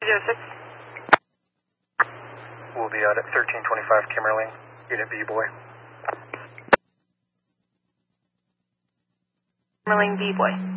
06. We'll be out at 1325 Kimmerling. Unit B, boy. Kimmerling B, boy.